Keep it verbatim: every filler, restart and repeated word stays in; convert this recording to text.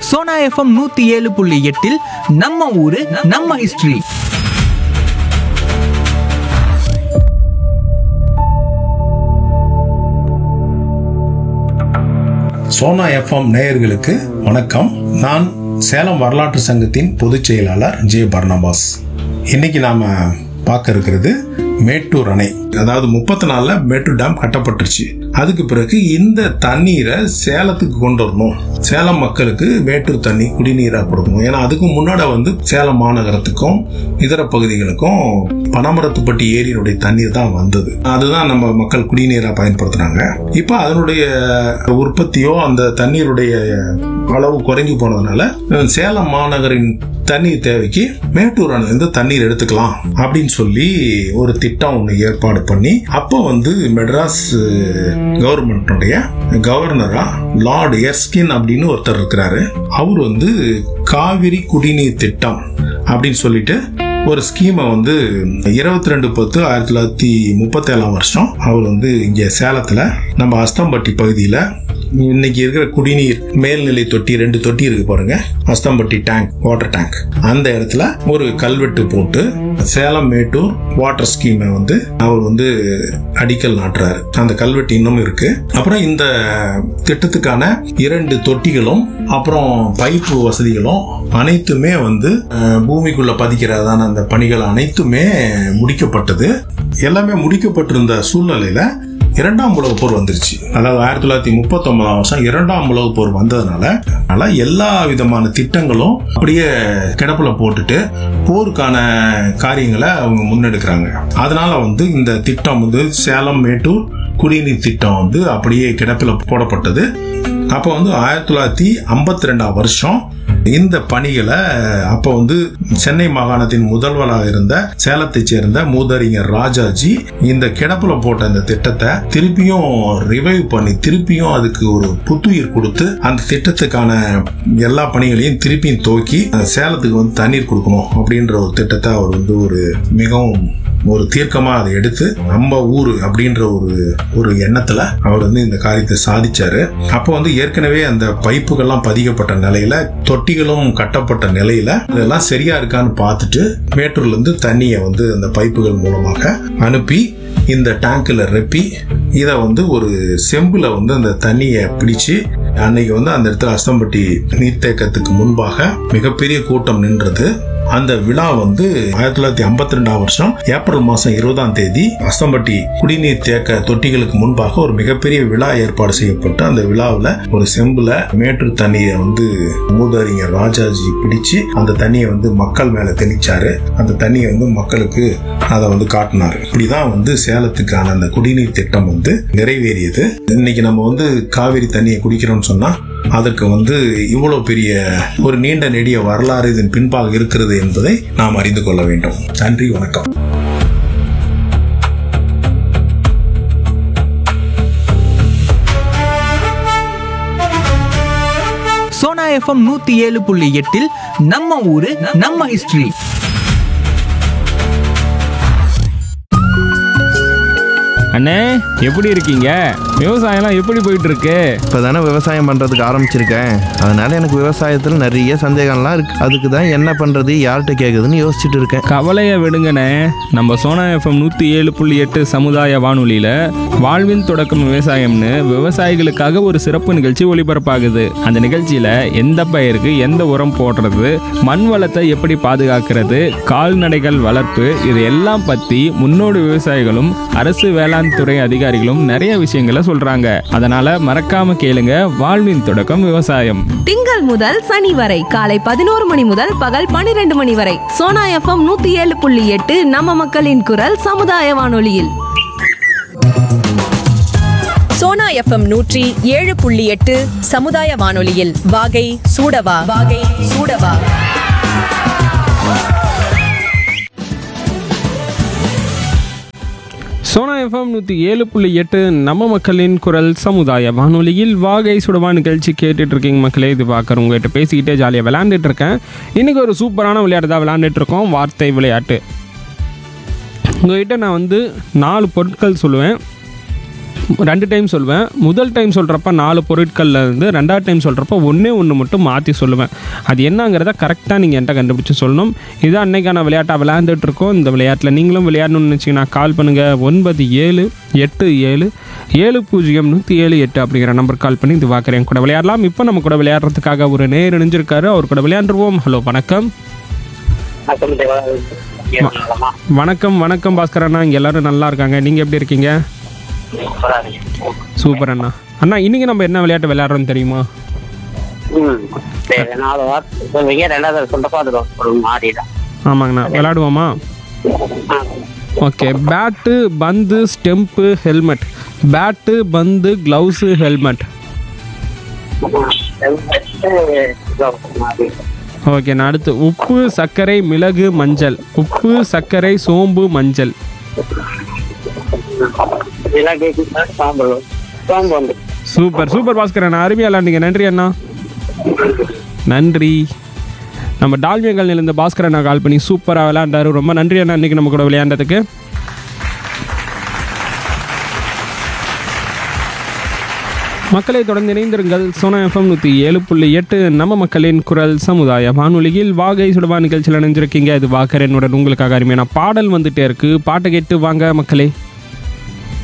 Sona FM நூத்தி ஏழு புள்ளி எட்டில் நம்ம ஊரு நம்ம ஹிஸ்டரி. சோனா எஃப்எம் நேயர்களுக்கு வணக்கம். நான் சேலம் வரலாற்று சங்கத்தின் பொதுச் செயலாளர் ஜே பர்னபாஸ். இன்னைக்கு நாம பார்க்க இருக்கிறது மேட்டூர் அணை. அதாவது முப்பத்தி நாலுல மேட்டூர் டேம் கட்டப்பட்டுருச்சு. அதுக்கு பிறகு இந்த தண்ணீரை சேலத்துக்கு கொண்டு வரணும், சேலம் மக்களுக்கு மேட்டூர் தண்ணி குடிநீரா கொடுக்கணும். ஏன்னா அதுக்கு முன்னாடி வந்து சேலம் மாநகரத்துக்கும் இதர பகுதிகளுக்கும் பனமரத்துப்பட்டி ஏரியினுடைய தண்ணீர் தான் வந்தது. அதுதான் நம்ம மக்கள் குடிநீரா பயன்படுத்துறாங்க. இப்ப அதனுடைய உற்பத்தியோ அந்த தண்ணீருடைய அளவு குறைஞ்சு போனதுனால சேலம் மாநகரின் தண்ணீர் தேவைக்கு மேட்டூர் அணையிலிருந்து தண்ணீர் எடுத்துக்கலாம் அப்படின்னு சொல்லி ஒரு திட்டம் ஒன்று ஏற்பாடு பண்ணி, அப்போ வந்து மெட்ராஸ் கவர்மெண்ட்டுடைய கவர்னரா லார்ட் எர்ஸ்கின் அப்படின்னு ஒருத்தர் இருக்கிறாரு. அவர் வந்து காவிரி குடிநீர் திட்டம் அப்படின்னு சொல்லிட்டு ஒரு ஸ்கீமை வந்து இருபத்தி ரெண்டு பத்து ஆயிரத்தி தொள்ளாயிரத்தி முப்பத்தி ஏழாம் வருஷம் அவர் வந்து இங்க சேலத்துல நம்ம அஸ்தம்பட்டி பகுதியில இன்னைக்கு இருக்கிற குடிநீர் மேல்நிலை தொட்டி ரெண்டு தொட்டி இருக்கு பாருங்க, அஸ்தம்பட்டி டேங்க் வாட்டர் டேங்க், அந்த இடத்துல ஒரு கல்வெட்டு போட்டு சேலம் மேட்டூர் வாட்டர் ஸ்கீமை வந்து அவர் வந்து அடிக்கல் நாட்டுறாரு. அந்த கல்வெட்டு இன்னும் இருக்கு. அப்புறம் இந்த திட்டத்துக்கான இரண்டு தொட்டிகளும் அப்புறம் பைப்பு வசதிகளும் அனைத்துமே வந்து பூமிக்குள்ள பதிக்கிறதான அந்த பணிகள் அனைத்துமே முடிக்கப்பட்டது. எல்லாமே முடிக்கப்பட்டிருந்த சூழ்நிலையில இரண்டாம் உலக போர் வந்துருச்சு. அதாவது ஆயிரத்தி தொள்ளாயிரத்தி முப்பத்தி ஒன்பதாம் வருஷம் இரண்டாம் உலக போர் வந்ததுனால எல்லா விதமான திட்டங்களும் அப்படியே கிடப்புல போட்டுட்டு போருக்கான காரியங்களை அவங்க முன்னெடுக்கிறாங்க. அதனால வந்து இந்த திட்டம் வந்து சேலம் மேட்டூர் குடிநீர் திட்டம் வந்து அப்படியே கிடப்பில போடப்பட்டது. அப்போ வந்து ஆயிரத்தி தொள்ளாயிரத்தி ஐம்பத்தி ரெண்டாம் வருஷம் இந்த பணிகளை அப்ப வந்து சென்னை மாகாணத்தின் முதல்வராக இருந்த சேலத்தை சேர்ந்த மூதறிஞர் ராஜாஜி இந்த கிடப்புல போட்ட இந்த திட்டத்தை திருப்பியும் ரிவைவ் பண்ணி திருப்பியும் அதுக்கு ஒரு புத்துயிர் கொடுத்து அந்த திட்டத்துக்கான எல்லா பணிகளையும் திருப்பியும் துவக்கி சேலத்துக்கு வந்து தண்ணீர் கொடுக்கணும் அப்படின்ற ஒரு திட்டத்தை அவர் வந்து ஒரு மிகவும் ஒரு தீர்க்கமா அதை எடுத்து நம்ம ஊரு அப்படின்ற ஒரு ஒரு எண்ணத்துல அவர் வந்து இந்த காரியத்தை சாதிச்சாரு. அப்ப வந்து ஏற்கனவே அந்த பைப்புகள்லாம் பதிக்கப்பட்ட நிலையில தொட்டிகளும் கட்டப்பட்ட நிலையில இதெல்லாம் சரியா இருக்கான்னு பார்த்துட்டு மேட்டூர்ல இருந்து தண்ணியை வந்து அந்த பைப்புகள் மூலமாக அனுப்பி இந்த டேங்க்ல ரெப்பி இத வந்து ஒரு செம்புல வந்து அந்த தண்ணியை பிடிச்சு அன்னைக்கு வந்து அந்த இடத்துல அஸ்தம்பட்டி நீர்த்தேக்கத்துக்கு முன்பாக மிகப்பெரிய கூட்டம் நின்றது. அந்த விழா வந்து ஆயிரத்தி தொள்ளாயிரத்தி ஐம்பத்தி ரெண்டாம் வருஷம் ஏப்ரல் மாசம் இருபதாம் தேதி அஸ்தம்பட்டி குடிநீர் தேக்க தொட்டிகளுக்கு முன்பாக ஒரு மிகப்பெரிய விழா ஏற்பாடு செய்யப்பட்டு அந்த விழாவில் ஒரு செம்புல மேட்டூர் தண்ணியை வந்து மூதறிஞர் ராஜாஜி பிடிச்சு அந்த தண்ணியை வந்து மக்கள் மேல தெளிச்சாரு. அந்த தண்ணியை வந்து மக்களுக்கு அதை வந்து காட்டினாரு. இப்படிதான் வந்து சேலத்துக்கான அந்த குடிநீர் திட்டம் வந்து நிறைவேறியது. இன்னைக்கு நம்ம வந்து காவிரி தண்ணியை குடிக்கிறோம்னு சொன்னா அதற்கு வந்து இவ்வளவு பெரிய ஒரு நீண்ட நெடிய வரலாறு இதன் பின்பாக இருக்கிறது என்பதை நாம் அறிந்து கொள்ள வேண்டும். நன்றி, வணக்கம். சோனா எஃப்எம் நூத்தி ஏழு புள்ளி எட்டில் நம்ம ஊரு நம்ம ஹிஸ்டரி. அண்ணே, எப்படி இருக்கீங்க? விவசாயம்லாம் எப்படி போயிட்டு இருக்கு? இப்போ தானே விவசாயம் பண்ணுறதுக்கு ஆரம்பிச்சிருக்கேன். அதனால எனக்கு விவசாயத்தில் நிறைய சந்தேகம்லாம் இருக்கு. அதுக்கு தான் என்ன பண்ணுறது, யார்கிட்ட கேட்குதுன்னு யோசிச்சுட்டு இருக்கேன். கவலையை விடுங்கண்ணே. நம்ம சோனா எஃப்எம் நூற்றி ஏழு புள்ளி எட்டு சமுதாய வானொலியில் வாழ்வின் தொடக்கம் விவசாயம்னு விவசாயிகளுக்காக ஒரு சிறப்பு நிகழ்ச்சி ஒளிபரப்பாகுது. அந்த நிகழ்ச்சியில் எந்த பயிருக்கு எந்த உரம் போடுறது, மண் வளத்தை எப்படி பாதுகாக்கிறது, கால்நடைகள் வளர்ப்பு, இது எல்லாம் பற்றி முன்னோடி விவசாயிகளும் அரசு வேளாண் துறை அதிகாரிகளும் நிறைய விஷயங்களை சொல்றாங்க. அதனால மறக்காம கேளுங்க. வாழ்வின் தொடக்கம் விவசாயம். திங்கள் முதல் சனி வரை காலை பதினோரு மணி முதல் பகல் பனிரெண்டு மணி வரை சோனா எஃப்எம் நூத்தி ஏழு புள்ளி எட்டு நம்ம மக்களின் குரல் சமுதாய வானொலியில். சோனா எஃப்எம் நூற்றி ஏழு புள்ளி எட்டு சமுதாய வானொலியில் வாகை சூடவா வாகை சூடவா. சோனா எஃப்எம் நூற்றி ஏழு புள்ளி எட்டு நம்ம மக்களின் குரல் சமுதாய வானொலியில் வாகை சுடவா நிகழ்ச்சி கேட்டுட்டு இருக்கீங்க மக்களே. இது பார்க்குற உங்கள்கிட்ட பேசிக்கிட்டே ஜாலியாக விளையாண்டுட்டு இருக்கேன். இன்றைக்கி ஒரு சூப்பரான விளையாட்டு தான் விளையாண்டுட்டு இருக்கோம், வார்த்தை விளையாட்டு. உங்கள்கிட்ட நான் வந்து நாலு பொருட்கள் சொல்லுவேன். ரெண்டு டைம் சொல்வேன். முதல் டைம் சொல்கிறப்ப நாலு பொருட்கள்ல இருந்து ரெண்டாவது டைம் சொல்கிறப்ப ஒன்றே ஒன்று மட்டும் மாற்றி சொல்லுவேன். அது என்னங்கிறத கரெக்டாக நீங்கள் என்கிட்ட கண்டுபிடிச்சி சொல்லணும். இதுதான் அன்னைக்கான விளையாட்டாக விளையாண்டுட்டு இருக்கோம். இந்த விளையாட்டில் நீங்களும் விளையாடணும்னு நினச்சிங்கன்னா கால் பண்ணுங்கள். ஒன்பது ஏழு எட்டு ஏழு ஏழு பூஜ்ஜியம் நூற்றி ஏழு எட்டு அப்படிங்கிற நம்பர் கால் பண்ணி இது வாக்குறேன் கூட விளையாடலாம். இப்போ நம்ம கூட விளையாடுறதுக்காக ஒரு நேர் இணைஞ்சிருக்காரு. அவர் கூட விளையாண்டுருவோம். ஹலோ, வணக்கம். வணக்கம் வணக்கம் பாஸ்கர் அண்ணா. இங்கே எல்லாரும் நல்லா இருக்காங்க. நீங்கள் எப்படி இருக்கீங்க? சூப்பர் அண்ணா. அண்ணா இன்னைக்கு நம்ம என்ன விளையாட்டு விளையாடுறோம் தெரியுமா? ஆமாங்கண்ணா, விளையாடுவோமா? ஓகே. பேட்டு, பந்து, ஸ்டெம்ப்பு, ஹெல்மெட். பேட்டு, பந்து, க்ளவுஸு, ஹெல்மெட். ஓகே. நான் அடுத்து உப்பு, சர்க்கரை, மிளகு, மஞ்சள். உப்பு, சர்க்கரை, சோம்பு, மஞ்சள். சூப்பர் சூப்பர் பாஸ்கர் அண்ணா, அருமையா விளையாண்டீங்க. நன்றி அண்ணா. நன்றி. நம்ம டால்மியங்கள் நிலந்த பாஸ்கர் அண்ணா கால் பண்ணி சூப்பராக விளையாண்டாரு. ரொம்ப நன்றி அண்ணா இன்னைக்கு நம்ம கூட விளையாண்டதுக்கு. மக்களை தொடர்ந்து இணைந்திருங்கள். சோனா எஃப்எம் நூற்றி ஏழு புள்ளி எட்டு நம்ம மக்களின் குரல் சமுதாய வானொலியில் வாகை சுடவா நிகழ்ச்சியில் இணைஞ்சிருக்கீங்க. இது வாக்கரனுடன் உங்களுக்காக அருமையான பாடல் வந்துட்டே இருக்கு. பாட்டை கேட்டு வாங்க மக்களே.